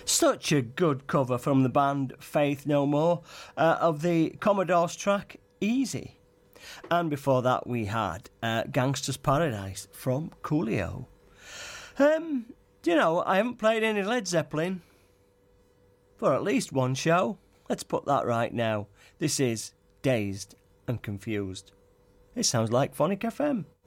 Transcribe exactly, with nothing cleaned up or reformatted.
Such a good cover from the band Faith No More uh, of the Commodores track Easy. And before that we had uh, Gangster's Paradise from Coolio. Um, do you know, I haven't played any Led Zeppelin for at least one show. Let's put that right now. This is Dazed and Confused. It sounds like Phonic F M.